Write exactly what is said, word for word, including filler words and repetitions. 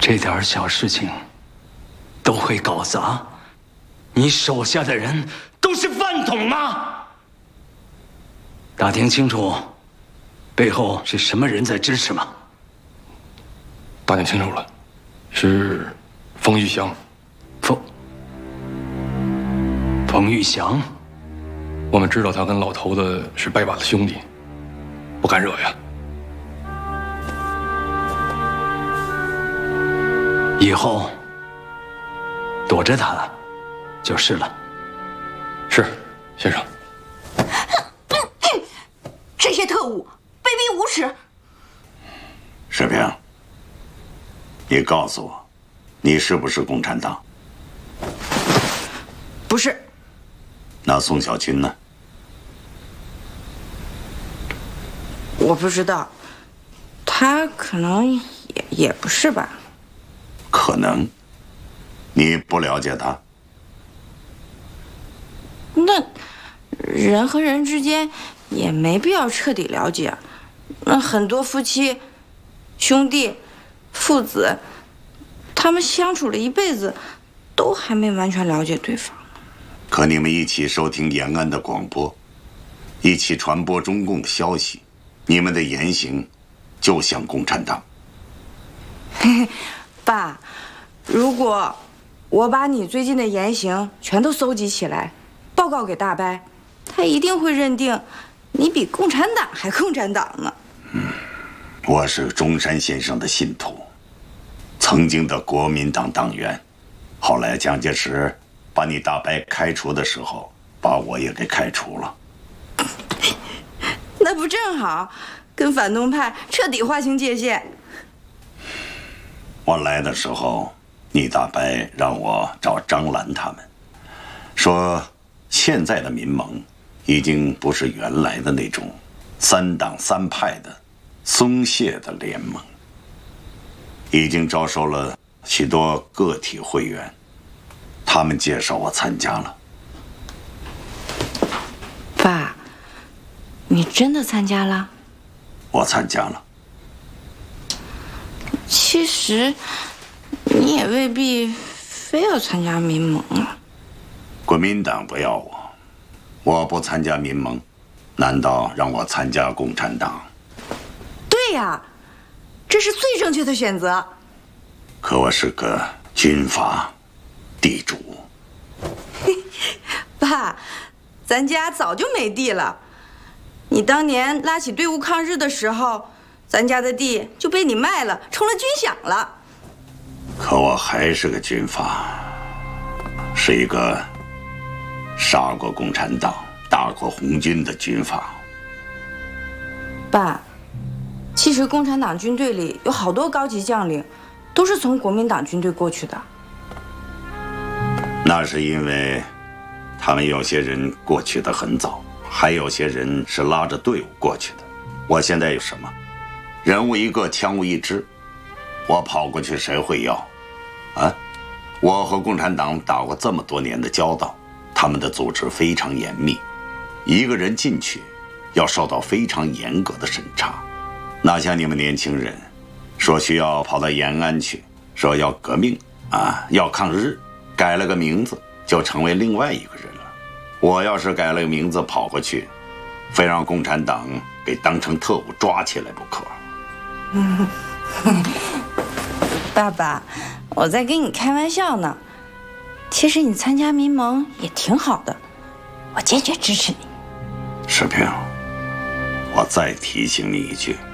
这点小事情都会搞砸，你手下的人都是饭桶吗？打听清楚，背后是什么人在支持吗？ 打听清楚了，是冯玉祥。 冯冯玉祥， 我们知道他跟老头子是拜把子兄弟，不敢惹呀。 以后躲着他就是了。 是，先生。 这些特务卑鄙无耻！ 士兵，你告诉我，你是不是共产党？ 不是。 那宋小军呢？ 我不知道，他可能也也不是吧。 可能，你不了解他。 那人和人之间也没必要彻底了解。那很多夫妻、兄弟、父子，他们相处了一辈子，都还没完全了解对方。 可你们一起收听延安的广播，一起传播中共的消息，你们的言行就像共产党。 爸，如果我把你最近的言行全都搜集起来，报告给大伯，他一定会认定你比共产党还共产党呢。 嗯，我是中山先生的信徒，曾经的国民党党员，后来蒋介石把你大伯开除的时候，把我也给开除了。 那不正好跟反动派彻底划清界限？ 我来的时候，你大伯让我找张澜他们，说现在的民盟已经不是原来的那种三党三派的松懈的联盟，已经招收了许多个体会员，他们介绍我参加了。 爸，你真的参加了？ 我参加了。 其实，你也未必非要参加民盟啊。 国民党不要我，我不参加民盟，难道让我参加共产党？ 对呀，这是最正确的选择。 可我是个军阀地主。 爸，咱家早就没地了。你当年拉起队伍抗日的时候，咱家的地就被你卖了，充了军饷了。 可我还是个军阀，是一个杀过共产党、打过红军的军阀。 爸，其实共产党军队里有好多高级将领，都是从国民党军队过去的。 那是因为他们有些人过去的很早，还有些人是拉着队伍过去的。我现在有什么？人物一个，枪物一支，我跑过去谁会要？啊，我和共产党打过这么多年的交道，他们的组织非常严密，一个人进去要受到非常严格的审查。哪像你们年轻人，说需要跑到延安去，说要革命啊，要抗日，改了个名字就成为另外一个人了。我要是改了个名字跑过去，非让共产党给当成特务抓起来不可。 嗯，爸爸，我在跟你开玩笑呢。其实你参加民盟也挺好的，我坚决支持你。 世平，我再提醒你一句。